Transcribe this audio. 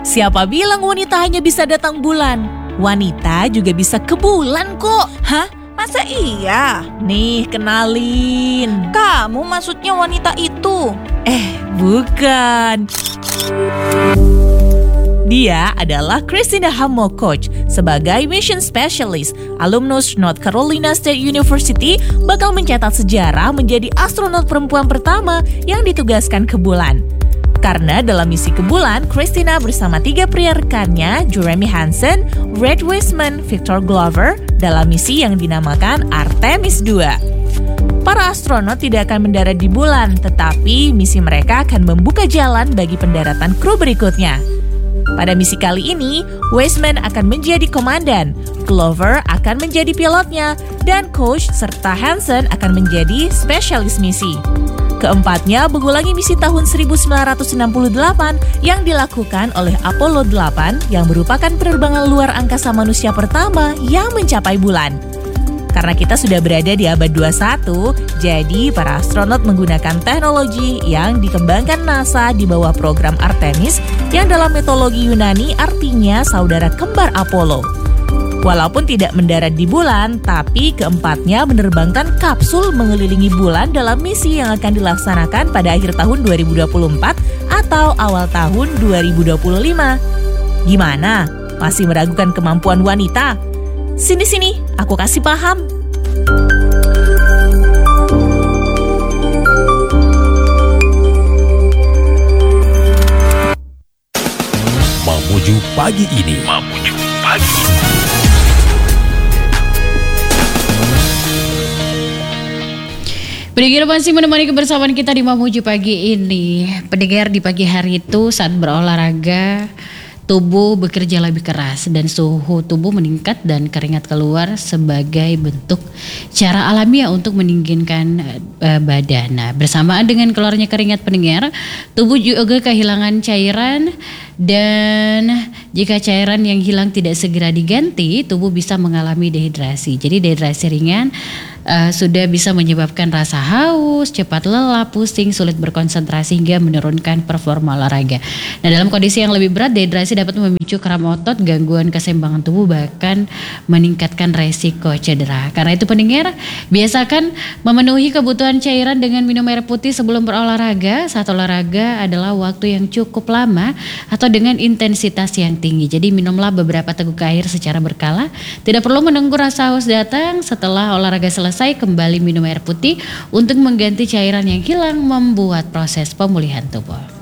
Siapa bilang wanita hanya bisa datang bulan? Wanita juga bisa ke bulan kok. Hah? Masa iya? Nih, kenalin. Kamu maksudnya wanita itu? Bukan. Dia adalah Christina Hammo Koch. Sebagai mission specialist, alumnus North Carolina State University bakal mencatat sejarah menjadi astronot perempuan pertama yang ditugaskan ke bulan. Karena dalam misi ke bulan, Christina bersama 3 pria rekannya, Jeremy Hansen, Red Wiseman, Victor Glover, dalam misi yang dinamakan Artemis II. Para astronot tidak akan mendarat di bulan, tetapi misi mereka akan membuka jalan bagi pendaratan kru berikutnya. Pada misi kali ini, Wiseman akan menjadi komandan, Glover akan menjadi pilotnya, dan Koch serta Hansen akan menjadi spesialis misi. Keempatnya mengulangi misi tahun 1968 yang dilakukan oleh Apollo 8 yang merupakan penerbangan luar angkasa manusia pertama yang mencapai bulan. Karena kita sudah berada di abad 21, jadi para astronot menggunakan teknologi yang dikembangkan NASA di bawah program Artemis yang dalam mitologi Yunani artinya saudara kembar Apollo. Walaupun tidak mendarat di bulan, tapi keempatnya menerbangkan kapsul mengelilingi bulan dalam misi yang akan dilaksanakan pada akhir tahun 2024 atau awal tahun 2025. Gimana? Masih meragukan kemampuan wanita? Sini, aku kasih paham. Mamuju pagi ini. Pendengar masih menemani kebersamaan kita di Mamuju pagi ini. Pendengar, di pagi hari itu saat berolahraga, tubuh bekerja lebih keras dan suhu tubuh meningkat dan keringat keluar sebagai bentuk cara alamiah untuk mendinginkan badan. Nah, bersamaan dengan keluarnya keringat pendengar, tubuh juga kehilangan cairan dan jika cairan yang hilang tidak segera diganti, tubuh bisa mengalami dehidrasi. Jadi dehidrasi ringan sudah bisa menyebabkan rasa haus, cepat lelah, pusing, sulit berkonsentrasi hingga menurunkan performa olahraga. Nah, dalam kondisi yang lebih berat, dehidrasi dapat memicu kram otot, gangguan keseimbangan tubuh, bahkan meningkatkan resiko cedera. Karena itu pendengar, biasakan memenuhi kebutuhan cairan dengan minum air putih sebelum berolahraga. Saat olahraga adalah waktu yang cukup lama atau dengan intensitas yang tinggi. Jadi minumlah beberapa teguk air secara berkala. Tidak perlu menunggu rasa haus datang. Setelah olahraga selesai, kembali minum air putih untuk mengganti cairan yang hilang, membuat proses pemulihan tubuh.